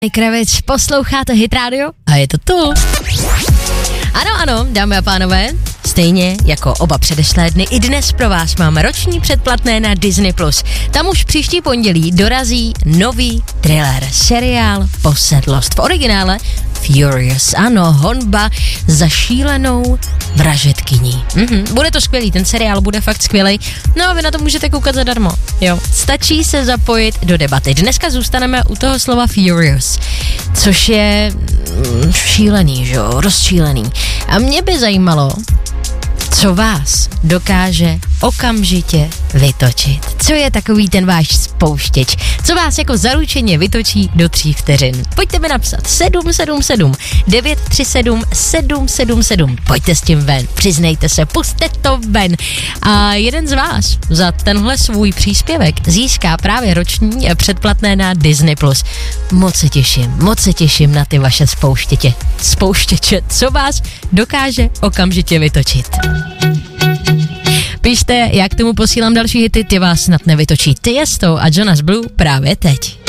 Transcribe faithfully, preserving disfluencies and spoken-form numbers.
Kravic, posloucháte Hit Radio a je to tu. Ano, ano, dámy a pánové, stejně jako oba předešlé dny, i dnes pro vás máme roční předplatné na Disney plus. Tam už příští pondělí dorazí nový thriller, seriál Posedlost. V originále Furious, ano, honba za šílenou vražedkyní. Mhm, bude to skvělý, ten seriál bude fakt skvělej, no a vy na to můžete koukat zadarmo, jo. Stačí se zapojit do debaty. Dneska zůstaneme u toho slova Furious, což je mm, šílený, že jo, rozšílený. A mě by zajímalo, co vás dokáže okamžitě vytočit. Co je takový ten váš spouštěč? Co vás jako zaručeně vytočí do tří vteřin? Pojďte mi napsat sedm sedm sedm devět tři sedm sedm sedm sedm. Pojďte s tím ven, přiznejte se, pusťte to ven. A jeden z vás za tenhle svůj příspěvek získá právě roční předplatné na Disney plus. Moc se těším, moc se těším na ty vaše spouštěče. Spouštěče, co vás dokáže okamžitě vytočit. Pište, jak tomu posílám další hity, ty vás snad nevytočí. Tiesto a Jonas Blue právě teď.